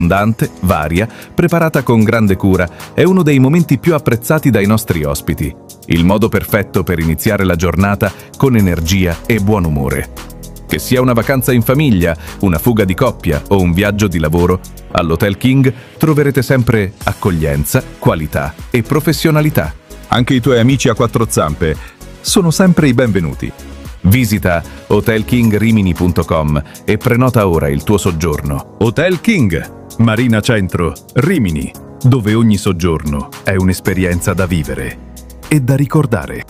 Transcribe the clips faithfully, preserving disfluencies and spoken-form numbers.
abbondante, varia, preparata con grande cura, è uno dei momenti più apprezzati dai nostri ospiti. Il modo perfetto per iniziare la giornata con energia e buon umore. Che sia una vacanza in famiglia, una fuga di coppia o un viaggio di lavoro, all'Hotel King troverete sempre accoglienza, qualità e professionalità. Anche i tuoi amici a quattro zampe sono sempre i benvenuti. Visita hotel king rimini punto com e prenota ora il tuo soggiorno. Hotel King, Marina Centro, Rimini, dove ogni soggiorno è un'esperienza da vivere e da ricordare.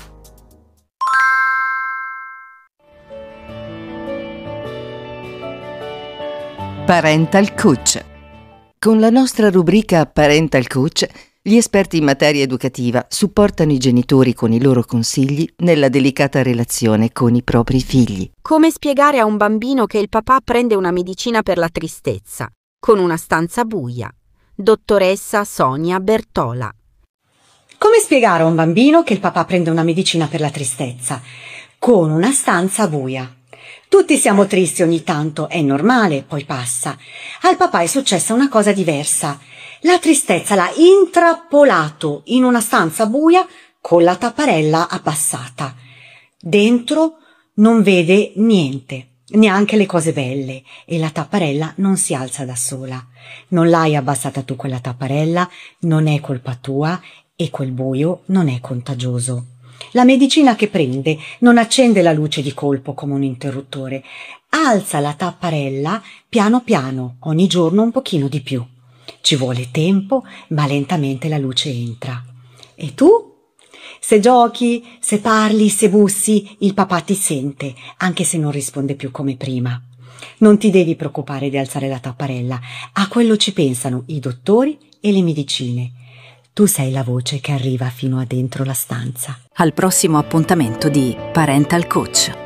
Parental Coach. Con la nostra rubrica Parental Coach, gli esperti in materia educativa supportano i genitori con i loro consigli nella delicata relazione con i propri figli. Come spiegare a un bambino che il papà prende una medicina per la tristezza, con una stanza buia. Dottoressa Sonia Bertola. Come spiegare a un bambino che il papà prende una medicina per la tristezza, con una stanza buia? Tutti siamo tristi ogni tanto, è normale, poi passa. Al papà è successa una cosa diversa. La tristezza l'ha intrappolato in una stanza buia con la tapparella abbassata. Dentro non vede niente, neanche le cose belle, e la tapparella non si alza da sola. Non l'hai abbassata tu quella tapparella, non è colpa tua e quel buio non è contagioso. La medicina che prende non accende la luce di colpo come un interruttore, alza la tapparella piano piano, ogni giorno un pochino di più. Ci vuole tempo, ma lentamente la luce entra. E tu? Se giochi, se parli, se bussi, il papà ti sente, anche se non risponde più come prima. Non ti devi preoccupare di alzare la tapparella, a quello ci pensano i dottori e le medicine. Tu sei la voce che arriva fino a dentro la stanza. Al prossimo appuntamento di Parental Coach.